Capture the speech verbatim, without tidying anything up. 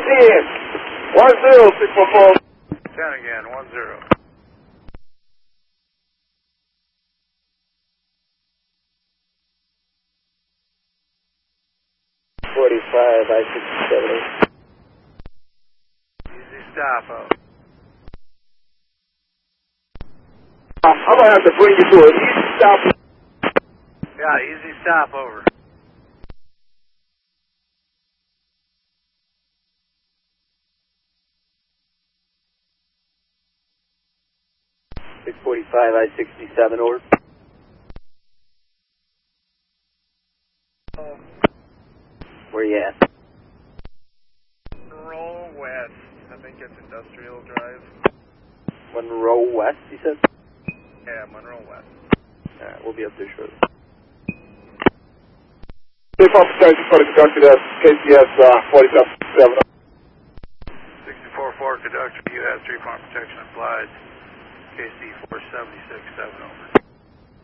ten. one zero, six four four. ten again, one zero. forty-five, I sixty-seven. Easy stop out. I'm going to have to bring you to an easy stop. Yeah, easy stop over. six forty-five, I sixty-seven, over. Oh. Where you at? Monroe West. I think it's Industrial Drive. Monroe West, you said? Yeah, Monroe West. Alright, we'll be up there shortly. Safe off protection for the conductor, that's K C S uh, forty-seven seven. sixty-four four conductor, U S three-point protection applied. K C four seventy-six seven over.